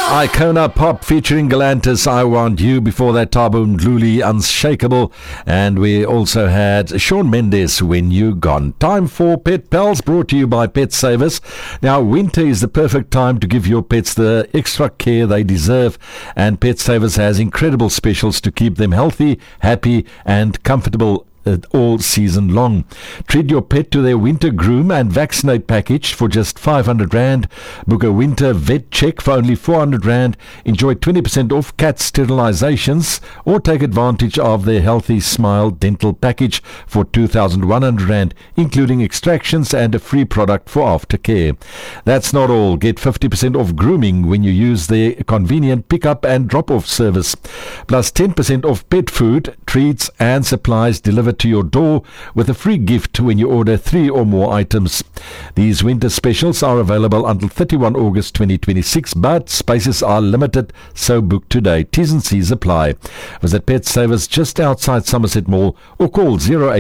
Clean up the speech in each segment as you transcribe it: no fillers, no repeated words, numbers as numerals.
Icona Pop featuring Galantis, I Want You. Before that, Thabo Ndluli, Unshakable. And we also had Shawn Mendes, When You Gone. Time for Pet Pals, brought to you by Pet Savers. Now, winter is the perfect time to give your pets the extra care they deserve. And Pet Savers has incredible specials to keep them healthy, happy and comfortable all season long. Treat your pet to their winter groom and vaccinate package for just 500 Rand. Book a winter vet check for only 400 Rand. Enjoy 20% off cat sterilizations or take advantage of their Healthy Smile dental package for 2,100 Rand, including extractions and a free product for aftercare. That's not all. Get 50% off grooming when you use their convenient pick-up and drop-off service. Plus 10% off pet food, treats and supplies delivered to your door with a free gift when you order 3 or more items. These winter specials are available until 31 August 2026, but spaces are limited, so book today. T's and C's apply. Visit Pet Savers just outside Somerset Mall or call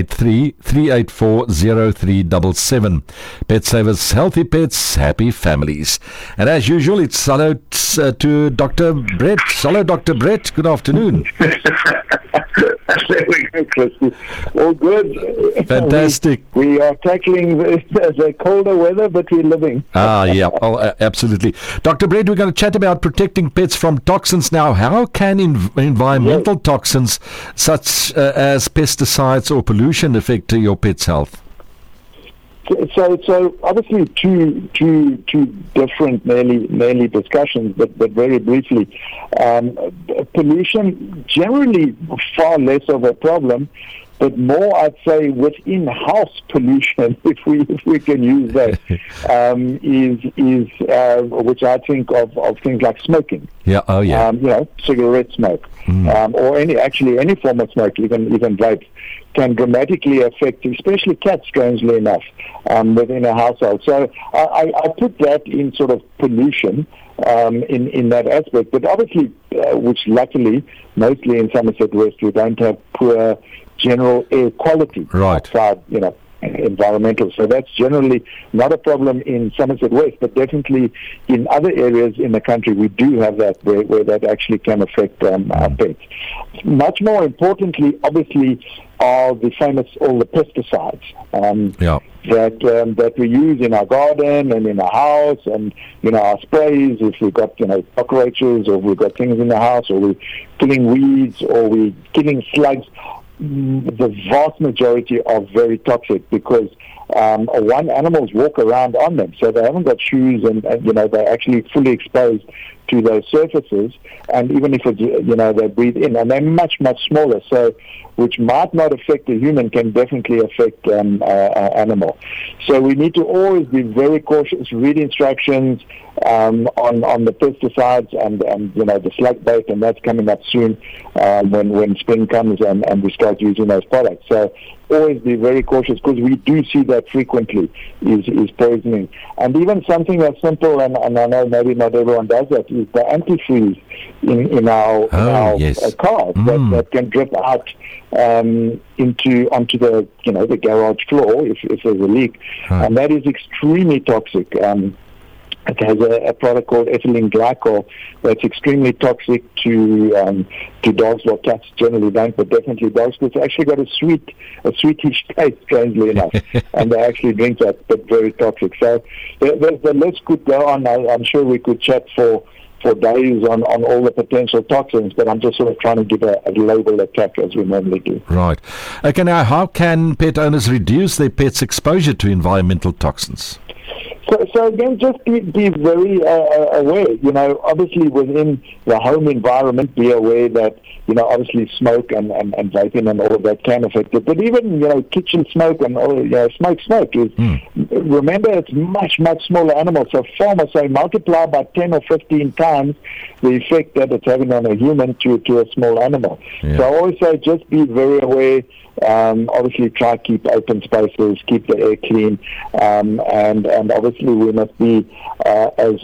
083-384-0377. Pet Savers, healthy pets, happy families. And as usual, it's hello to Dr. Brett. Hello, Dr. Brett. Good afternoon. There we go, Chris. All good. Fantastic. We are tackling the colder weather, but we're living. Yeah. Oh, absolutely. Dr. Brett, we're going to chat about protecting pets from toxins now. How can environmental toxins such as pesticides or pollution affect your pet's health? So obviously two different mainly discussions, but very briefly, pollution generally far less of a problem, but more, I'd say, within house pollution, if we can use that, is which I think of things like smoking. Yeah. Oh yeah. Cigarette smoke, or any form of smoke, even vape, can dramatically affect, especially cats, strangely enough, within a household. So I put that in sort of pollution in that aspect. But obviously, which luckily, mostly in Somerset West, we don't have poor general air quality outside, environmental. So that's generally not a problem in Somerset West, but definitely in other areas in the country we do have that where that actually can affect our pets. Much more importantly, obviously, are all the pesticides that we use in our garden and in our house, and our sprays. If we've got cockroaches, or we've got things in the house, or we're killing weeds, or we're killing slugs. The vast majority are very toxic because animals walk around on them, so they haven't got shoes, and they're actually fully exposed to those surfaces, and even if they breathe in, and they're much smaller, so which might not affect a human can definitely affect an animal. So we need to always be very cautious, read instructions on the pesticides and the slug bait, and that's coming up soon when spring comes and we start using those products. So always be very cautious, because we do see that frequently is poisoning. And even something as simple, and I know maybe not everyone does that, is the antifreeze in our cars that can drip out onto the garage floor if there's a leak, and that is extremely toxic. It has a product called ethylene glycol that's extremely toxic to dogs. Well, cats generally don't, but definitely dogs. It's actually got a sweetish taste, strangely enough, and they actually drink that, but very toxic. So the list could go on. I'm sure we could chat for days on all the potential toxins, but I'm just sort of trying to give a global attack as we normally do. Right. Okay, now how can pet owners reduce their pets' exposure to environmental toxins? So again, just be very aware. Obviously within the home environment, be aware that obviously smoke and vaping and all of that can affect it. But even kitchen smoke and smoke is. Remember, it's much smaller animals. So say multiply by 10 or 15 times the effect that it's having on a human to a small animal. Yeah. So I always say just be very aware. Obviously try to keep open spaces, keep the air clean, and obviously we must be as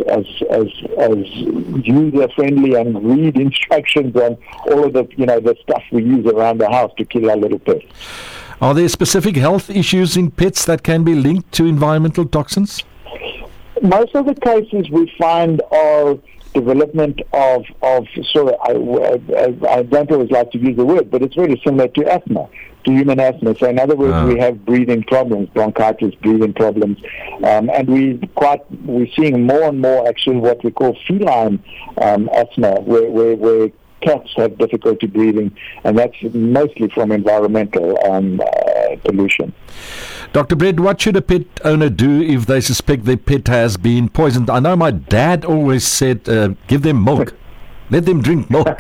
user friendly and read instructions on all of the stuff we use around the house to kill our little pets. Are there specific health issues in pets that can be linked to environmental toxins? Most of the cases we find are development of sort of, I don't always like to use the word, but it's very similar to asthma, to human asthma. So in other words, we have breathing problems, bronchitis, breathing problems, and we're seeing more and more actually what we call feline asthma, where cats have difficulty breathing, and that's mostly from environmental pollution. Dr. Brett, what should a pet owner do if they suspect their pet has been poisoned? I know my dad always said, give them milk. Let them drink milk.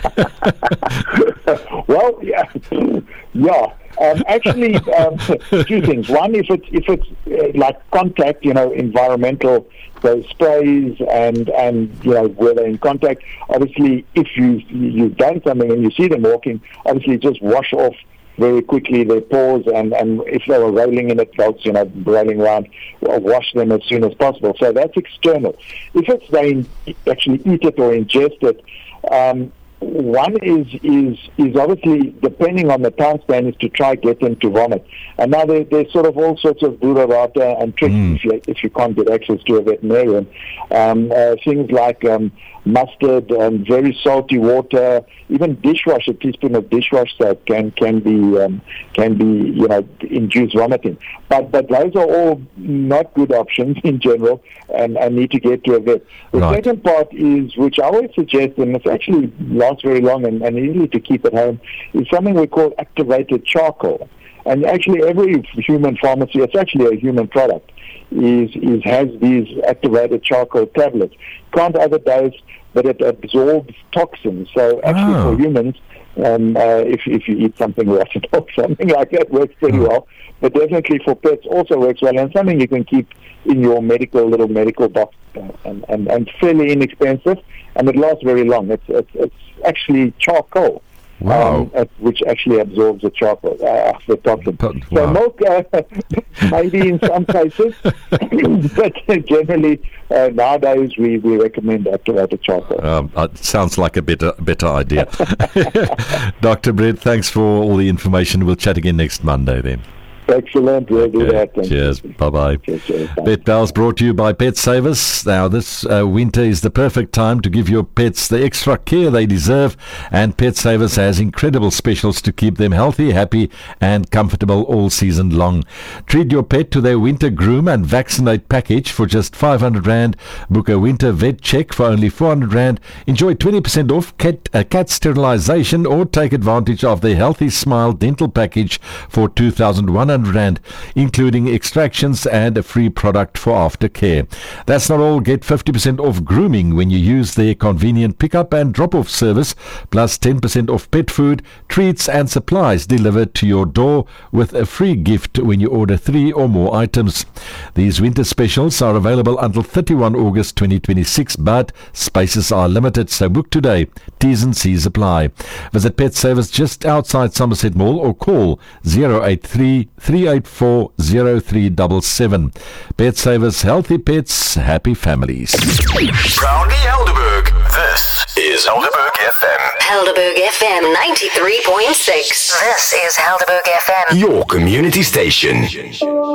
Well, yeah. Actually, two things. One, if it's like contact, environmental, so sprays and where they're in contact. Obviously, if you've done something and you see them walking, obviously just wash off very quickly their paws, and if they were rolling in it, dogs, rolling around, wash them as soon as possible. So that's external. If it's they actually eat it or ingest it, one is obviously, depending on the time span, is to try get them to vomit. And now there's sort of all sorts of burrata and tricks if you can't get access to a veterinarian. Things like mustard and very salty water, even a teaspoon of dishwash soap can be induce vomiting. But those are all not good options in general, and need to get to a vet. The second part is, which I always suggest, and it actually lasts very long and easy to keep at home, is something we call activated charcoal. And actually every human pharmacy, it's actually a human product, has these activated charcoal tablets. Can't overdose, but it absorbs toxins. So actually for humans, if you eat something rotten or something like that, works pretty well. But definitely for pets also works well, and something you can keep in your little medical box, and fairly inexpensive, and it lasts very long. It's actually charcoal. Wow. Which actually absorbs the charcoal, the toxin. Wow. So milk, maybe in some cases, but generally nowadays we recommend activated charcoal. It sounds like a better idea. Dr. Brett, thanks for all the information. We'll chat again next Monday then. Excellent. We'll do that. Cheers. Bye-bye. Cheers. Pet Pals brought to you by Pet Savers. Now, this winter is the perfect time to give your pets the extra care they deserve, and Pet Savers has incredible specials to keep them healthy, happy, and comfortable all season long. Treat your pet to their winter groom and vaccinate package for just 500 Rand. Book a winter vet check for only 400 Rand. Enjoy 20% off cat sterilization, or take advantage of the Healthy Smile dental package for 2,100 Rand, including extractions and a free product for aftercare. That's not all. Get 50% off grooming when you use their convenient pickup and drop-off service, plus 10% off pet food, treats and supplies delivered to your door with a free gift when you order 3 or more items. These winter specials are available until 31 August 2026, but spaces are limited, so book today. T's and C's apply. Visit Pet Savers just outside Somerset Mall or call 083-384-0377. Pet Savers, healthy pets, happy families. Proudly Helderberg. This is Helderberg FM. Helderberg FM 93.6. This is Helderberg FM. Your community station.